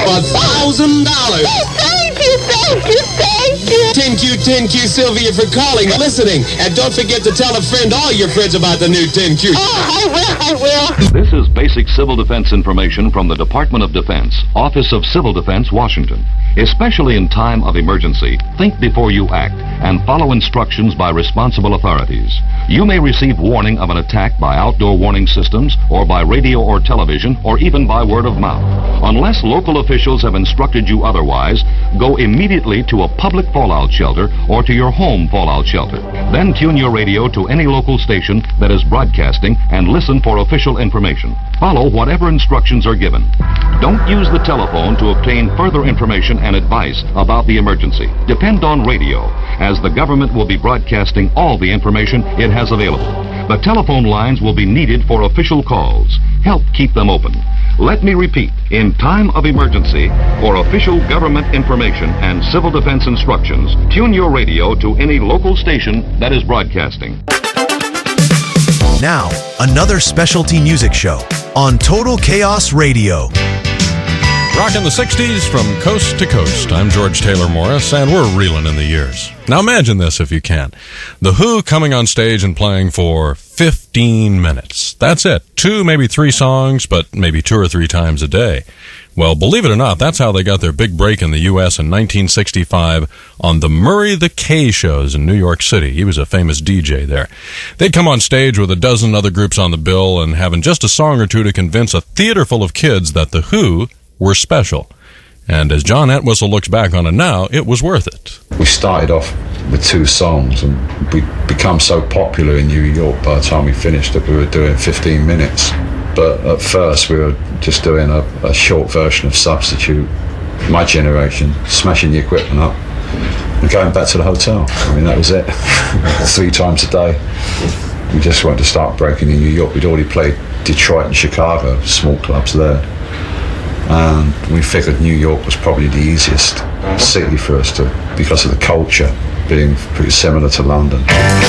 $1,000. Thank you. 10Q, Sylvia, for calling, listening. And don't forget to tell a friend, all your friends, about the new 10Q. Oh, I will. This is basic civil defense information from the Department of Defense, Office of Civil Defense, Washington. Especially in time of emergency, think before you act and follow instructions by responsible authorities. You may receive warning of an attack by outdoor warning systems or by radio or television or even by word of mouth. Unless local officials have instructed you otherwise, go immediately to a public fallout shelter or to your home fallout shelter. Then tune your radio to any local station that is broadcasting and listen for official information. Follow whatever instructions are given. Don't use the telephone to obtain further information and advice about the emergency. Depend on radio, as the government will be broadcasting all the information it has available. The telephone lines will be needed for official calls. Help keep them open. Let me repeat, in time of emergency, for official government information and civil defense instructions, tune your radio to any local station that is broadcasting. Now, another specialty music show on Total Chaos Radio. Rocking the 60s from coast to coast. I'm George Taylor Morris, and we're reeling in the years. Now imagine this if you can. The Who coming on stage and playing for 15 minutes. That's it. 2, maybe 3 songs, but maybe 2 or 3 times a day. Well, believe it or not, that's how they got their big break in the U.S. in 1965 on the Murray the K shows in New York City. He was a famous DJ there. They'd come on stage with a dozen other groups on the bill and having just a song or two to convince a theater full of kids that the Who were special. And as John Entwistle looks back on it now, it was worth it. We started off with 2 songs, and we'd become so popular in New York by the time we finished that we were doing 15 minutes. But at first we were just doing a short version of Substitute, My Generation, smashing the equipment up and going back to the hotel. I mean, that was it. 3 times a day. We just wanted to start breaking in New York. We'd already played Detroit and Chicago, small clubs there. And we figured New York was probably the easiest city for us to, because of the culture being pretty similar to London.